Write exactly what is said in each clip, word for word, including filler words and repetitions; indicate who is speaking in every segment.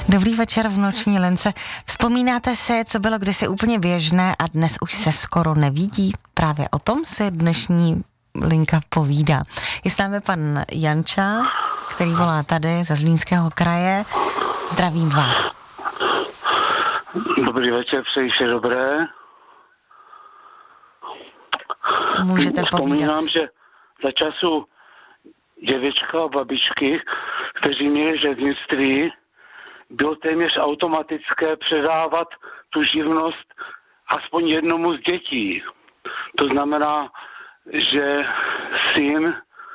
Speaker 1: Dobrý večer v noční lince. Vzpomínáte si, co bylo kdysi úplně běžné a dnes už se skoro nevidí? Právě o tom se dnešní linka povídá. Je s námi pan Janča, který volá tady ze Zlínského kraje. Zdravím vás.
Speaker 2: Dobrý večer, přeji vše dobré.
Speaker 1: Můžete
Speaker 2: Vzpomínám,
Speaker 1: povídat.
Speaker 2: že za času dědečka a babičky, kteří měli řeznictví, bylo téměř automatické předávat tu živnost aspoň jednomu z dětí. To znamená, že syn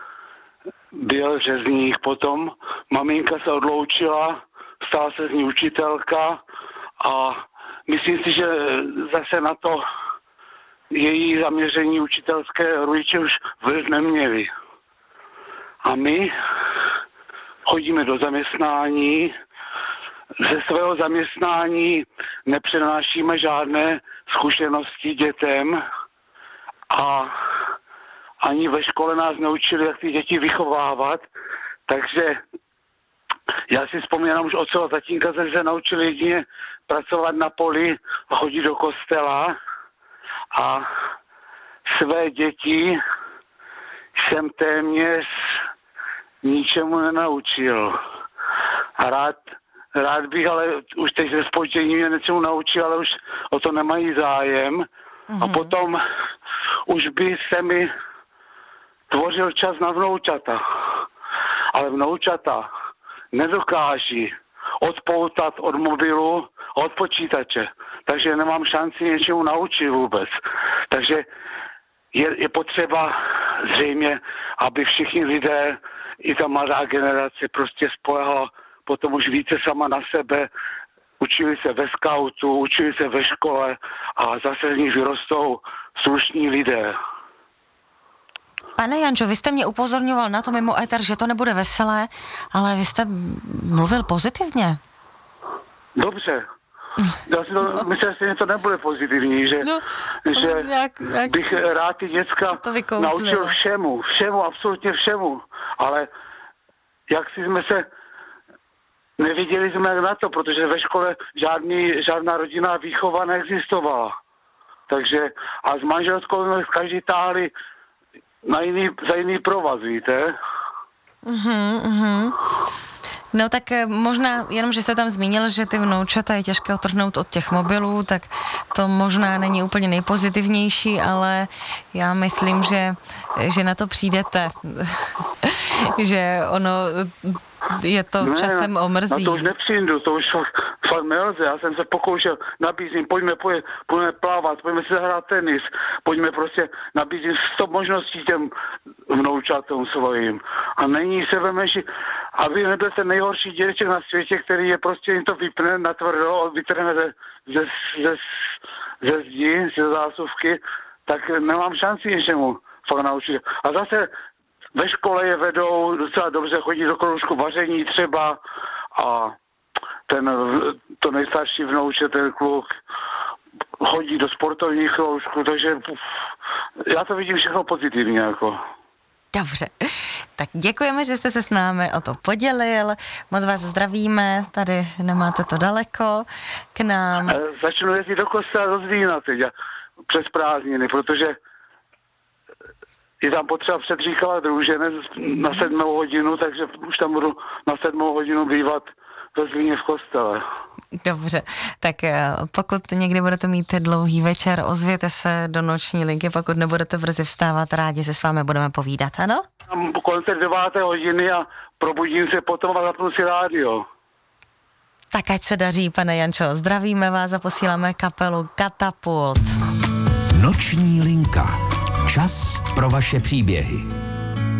Speaker 2: byl řezník, potom maminka se odloučila, stala se z ní učitelka a myslím si, že zase na to její zaměření učitelské rodiče už vliv neměli. A my chodíme do zaměstnání, ze svého zaměstnání nepřenášíme žádné zkušenosti dětem a ani ve škole nás neučili, jak ty děti vychovávat, takže já si vzpomínám už od svého tatínka, jsem se naučil jedině pracovat na poli a chodit do kostela a své děti jsem téměř ničemu nenaučil. A rád, rád bych, ale už teď ze zpoždění mě něčemu naučil, ale už o to nemají zájem. Mm-hmm. A potom už by se mi tvořil čas na vnoučata. Ale vnoučata nedokáží odpoutat od mobilu a od počítače. Takže nemám šanci něčemu naučit vůbec. Takže je, je potřeba zřejmě, aby všichni lidé, i ta mladá generace prostě spolehala potom už více sama na sebe, učili se ve skautu, učili se ve škole a zase z nich vyrostou slušní lidé.
Speaker 1: Pane Jančo, vy jste mě upozorňoval na to mimo éter, že to nebude veselé, ale vy jste mluvil pozitivně.
Speaker 2: Dobře. Já si to, myslím, že to nebude pozitivní, že,
Speaker 1: no,
Speaker 2: že
Speaker 1: jak, jak
Speaker 2: bych rád ty děcka naučil všemu, všemu, absolutně všemu, ale jak si jsme se, neviděli jsme na to, protože ve škole žádný, žádná rodinná výchova neexistovala. Takže a s manželskou jsme každý táhli na jiný, za jiný provaz, víte?
Speaker 1: Mhm, mhm. No tak možná, jenom, že jste tam zmínil, že ty vnoučata je těžké otrhnout od těch mobilů, tak to možná není úplně nejpozitivnější, ale já myslím, že, že na to přijdete, že ono je to ne, časem omrzí.
Speaker 2: Na to už nepřijdu, to už fakt, fakt nelze. Já jsem se pokoušel, nabízím, pojďme, pojďme, pojďme plávat, pojďme si zahrát tenis, pojďme prostě, nabízím sto možností těm vnoučatům svojím. A není se vemeši, aby nebyl ten nejhorší dědeček na světě, který je prostě jim to vypne na tvrdo, vytrhne ze, ze, ze, ze zdi, ze zásuvky, tak nemám šanci něčemu fakt naučit. A zase ve škole je vedou docela dobře, chodí do kroužku vaření třeba a ten, to nejstarší vnouče, ten kluk, chodí do sportovních kroužků, takže já to vidím všechno pozitivně jako.
Speaker 1: Dobře, tak děkujeme, že jste se s námi o to podělil, moc vás zdravíme, tady nemáte to daleko k nám.
Speaker 2: Začnu jezdit do kostela do Zlína teď přes prázdniny, protože je tam potřeba předříkávat růženec na sedmou hodinu, takže už tam budu na sedmou hodinu bývat ve Zlíně v kostele.
Speaker 1: Dobře, tak pokud někdy budete mít dlouhý večer, ozvěte se do noční linky, pokud nebudete brzy vstávat, rádi se s vámi budeme povídat, ano?
Speaker 2: Kolem té deváté hodiny a probudím se potom a zapnu si rádio.
Speaker 1: Tak ať se daří, pane Jančo, zdravíme vás a posíláme kapelu Katapult.
Speaker 3: Noční linka. Čas pro vaše příběhy.